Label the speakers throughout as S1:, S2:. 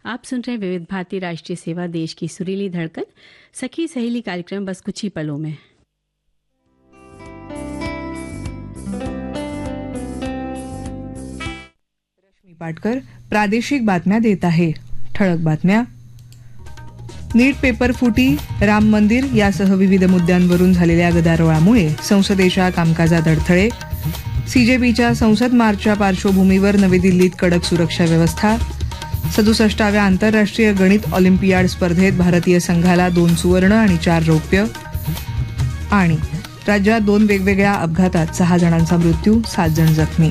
S1: आप सुन रहे हैं विविध भारती राष्ट्रीय सेवा, देश की सुरीली धड़कन। सखी सहेली कार्यक्रम बस कुछ ही पलों में।
S2: रश्मी पाटकर प्रादेशिक बातम्या देत आहे। ठळक बातम्या: नीट पेपर फुटी, राम मंदिर यासह विविध मुद्द्यांवरून झालेल्या गदारोळामुळे संसदेच्या कामकाजात अडथळे, सीजेपीच्या संसद मार्चच्या पार्श्वभूमीवर नवी दिल्लीत कडक सुरक्षा व्यवस्था, 67व्या आंतरराष्ट्रीय गणित ऑलिम्पियाड स्पर्धेत भारतीय संघाला 2 सुवर्ण आणि 4 रौप्य, आणि राज्यात 2 वेगवेगळ्या अपघातात 6 जणांचा मृत्यू, 7 जण जखमी.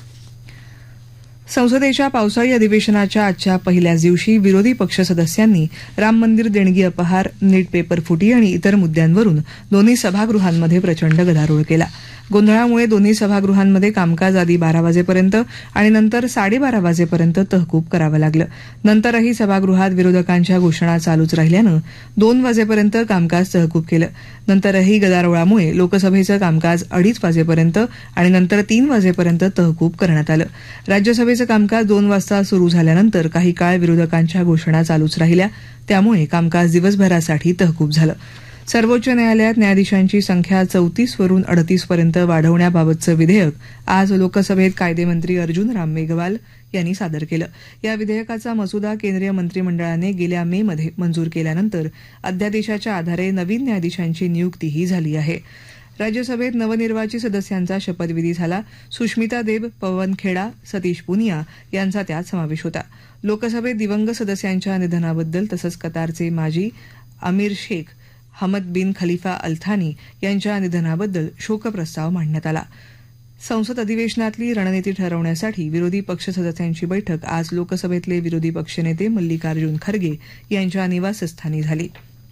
S2: संसदेच्या पावसाळी अधिवेशनाच्या आजच्या पहिल्याच दिवशी विरोधी पक्ष सदस्यांनी राम मंदिर देणगी अपहार, नीट पेपर फुटी आणि इतर मुद्द्यांवरून दोन्ही सभागृहांमध्ये प्रचंड गदारोळ केला. गोंधळामुळे दोन्ही सभागृहांमध्ये कामकाज आधी 12 वाजेपर्यंत आणि नंतर 12:30 वाजेपर्यंत तहकूब करावं लागलं. नंतरही सभागृहात विरोधकांच्या घोषणा चालूच राहिल्यानं 2 वाजेपर्यंत कामकाज तहकूब केलं. नंतरही गदारोळामुळे लोकसभेचं कामकाज 2:30 वाजेपर्यंत आणि नंतर 3 वाजेपर्यंत तहकूब करण्यात आलं. राज्यसभेचं कामकाज 2 वाजता सुरू झाल्यानंतर काही काळ विरोधकांच्या घोषणा चालूच राहिल्या, त्यामुळे कामकाज दिवसभरासाठी तहकूब झालं. सर्वोच्च न्यायालयात न्यायाधीशांची संख्या 34 वरून 38 पर्यंत वाढवण्याबाबतचं विधेयक आज लोकसभेत कायदेमंत्री अर्जुन राम मेघवाल यांनी सादर केलं. या विधेयकाचा मसुदा केंद्रीय मंत्रिमंडळाने गेल्या मे मध्ये मंजूर केल्यानंतर अध्यादेशाच्या आधारे नवीन न्यायाधीशांची नियुक्तीही झाली आहे. राज्यसभेत नवनिर्वाचित सदस्यांचा शपथविधी झाला. सुष्मिता देब, पवन खेडा, सतीश पुनिया यांचा त्यात समावेश होता. लोकसभेत दिवंगत सदस्यांच्या निधनाबद्दल तसंच कतारचे माजी अमीर शेख हमद बिन खलिफा अल थानी यांच्या निधनाबद्दल शोकप्रस्ताव मांडण्यात आला. संसद अधिवेशनातली रणनीती ठरवण्यासाठी विरोधी पक्ष सदस्यांची बैठक आज लोकसभेतले विरोधी पक्षनेते मल्लिकार्जुन खरगे यांच्या निवासस्थानी झाली.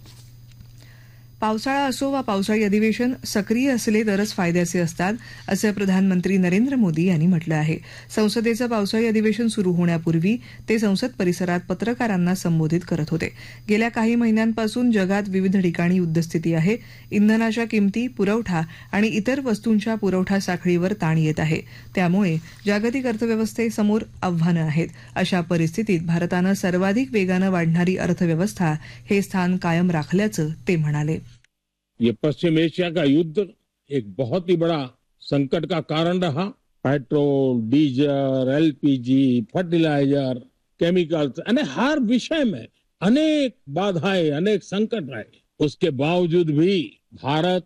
S2: पावसाळा असो वा पावसाळी अधिवेशन सक्रिय असले तरच फायद्याचे असतात, असं प्रधानमंत्री नरेंद्र मोदी यांनी म्हटलं आहे. संसदेचं पावसाळी अधिवेशन सुरू होण्यापूर्वी ते संसद परिसरात पत्रकारांना संबोधित करत होते. गेल्या काही महिन्यांपासून जगात विविध ठिकाणी युद्धस्थिती आहे. इंधनाच्या किमती, पुरवठा आणि इतर वस्तूंच्या पुरवठा साखळीवर ताण येत आहे. त्यामुळे जागतिक अर्थव्यवस्थेसमोर आव्हानं आहेत. अशा परिस्थितीत भारतानं सर्वाधिक वेगानं वाढणारी अर्थव्यवस्था हे स्थान कायम राखल्याचं ते म्हणाले.
S3: ये पश्चिम एशिया का युद्ध एक बहुत ही बड़ा संकट का कारण रहा. Petrol, diesel, LPG, fertiliser, chemicals यानी हर विषय में अनेक बाधाएं, अनेक संकट रहे. उसके बावजूद भी भारत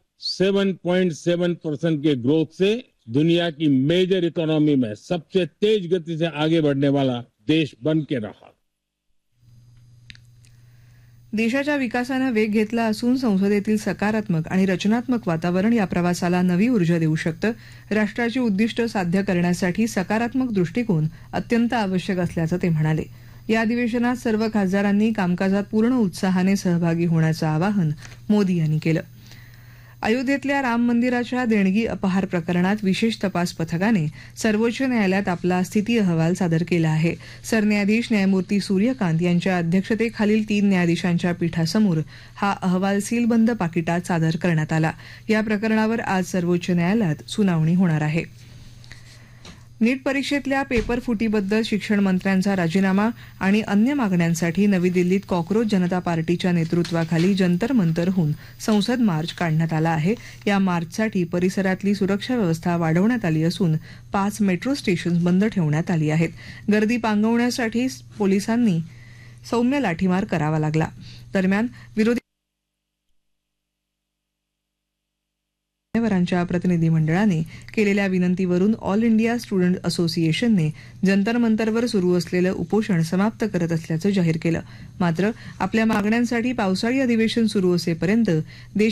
S3: 7.7% के ग्रोथ से दुनिया की मेजर इकोनॉमी में सबसे तेज गति से आगे बढ़ने वाला देश बन के रहा.
S2: देशाच्या विकासानं वेग घेतला असून संसदेतील सकारात्मक आणि रचनात्मक वातावरण या प्रवासाला नवी ऊर्जा देऊ शकतं. राष्ट्राची उद्दिष्ट साध्य करण्यासाठी सकारात्मक दृष्टिकोन अत्यंत आवश्यक असल्याचं ते म्हणाले. या अधिवेशनात सर्व खासदारांनी कामकाजात पूर्ण उत्साहाने सहभागी होण्याचं आवाहन मोदी यांनी केलं. अयोध्येतल्या राम मंदिराच्या देणगी अपहार प्रकरणात विशेष तपास पथकाने सर्वोच्च न्यायालयात आपला स्थिती अहवाल सादर केला आहे. सरन्यायाधीश न्यायमूर्ती सूर्यकांत यांच्या अध्यक्षतेखालील 3 न्यायाधीशांच्या पीठासमोर हा अहवाल सीलबंद पाकिटात सादर करण्यात आला. या प्रकरणावर आज सर्वोच्च न्यायालयात सुनावणी होणार आहे. नीट परीक्षेतल्या पेपर फुटीबद्दल शिक्षण मंत्र्यांचा राजीनामा आणि अन्य मागण्यांसाठी नवी दिल्लीत कॉक्रोच जनता पार्टीच्या नेतृत्वाखाली जंतर मंतरहून संसद मार्च काढण्यात आला आहे. या मार्चसाठी परिसरातली सुरक्षा व्यवस्था वाढवण्यात आली असून 5 मेट्रो स्टेशन्स बंद ठेवण्यात आली आहेत. गर्दी पांगवण्यासाठी पोलिसांनी सौम्य लाठीमार करावा लागला. दरम्यान विरोधी मान्यवरांच्या प्रतिनिधीमंडळाने केलेल्या विनंतीवरून ऑल इंडिया स्टुडंट असोसिएशनने जंतर मंतरवर सुरू असलेलं उपोषण समाप्त करत असल्याचं जाहीर केलं. मात्र आपल्या मागण्यांसाठी पावसाळी अधिवेशन सुरू असेपर्यंत